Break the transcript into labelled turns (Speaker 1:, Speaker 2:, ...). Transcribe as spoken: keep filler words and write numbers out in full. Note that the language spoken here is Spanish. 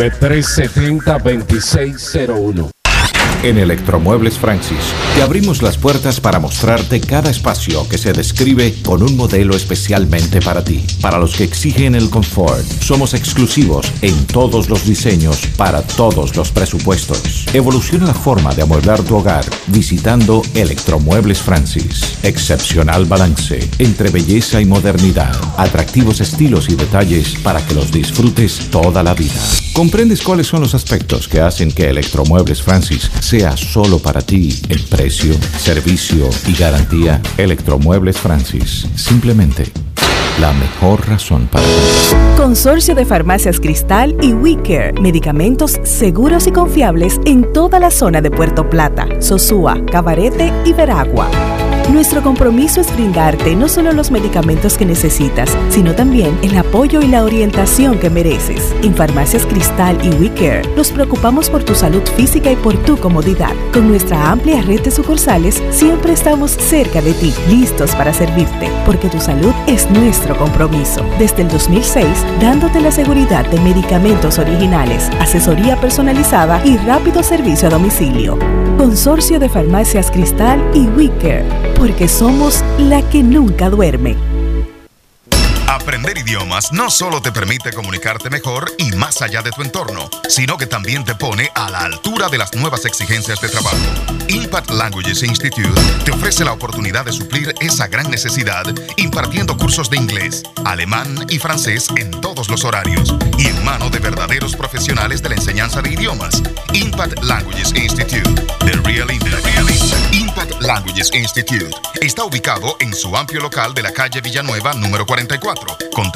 Speaker 1: nueve tres siete cero, dos seis cero uno.
Speaker 2: En Electromuebles Francis, te abrimos las puertas para mostrarte cada espacio que se describe con un modelo especialmente para ti. Para los que exigen el confort, somos exclusivos en todos los diseños para todos los presupuestos. Evoluciona la forma de amueblar tu hogar visitando Electromuebles Francis. Excepcional balance entre belleza y modernidad. Atractivos estilos y detalles para que los disfrutes toda la vida. ¿Comprendes cuáles son los aspectos que hacen que Electromuebles Francis sea solo para ti en precio, servicio y garantía? Electromuebles Francis, simplemente la mejor razón para ti.
Speaker 3: Consorcio de Farmacias Cristal y WeCare, medicamentos seguros y confiables en toda la zona de Puerto Plata, Sosúa, Cabarete y Veragua. Nuestro compromiso es brindarte no solo los medicamentos que necesitas, sino también el apoyo y la orientación que mereces. En Farmacias Cristal y WeCare nos preocupamos por tu salud física y por tu comodidad. Con nuestra amplia red de sucursales, siempre estamos cerca de ti, listos para servirte, porque tu salud es nuestro compromiso. Desde el dos mil seis, dándote la seguridad de medicamentos originales, asesoría personalizada y rápido servicio a domicilio. Consorcio de Farmacias Cristal y WeCare, porque somos la que nunca duerme.
Speaker 4: Aprender idiomas no solo te permite comunicarte mejor y más allá de tu entorno, sino que también te pone a la altura de las nuevas exigencias de trabajo. Impact Languages Institute te ofrece la oportunidad de suplir esa gran necesidad impartiendo cursos de inglés, alemán y francés en todos los horarios y en mano de verdaderos profesionales de la enseñanza de idiomas. Impact Languages Institute, The Real Impact. Impact Languages Institute está ubicado en su amplio local de la calle Villanueva número cuarenta y cuatro. Con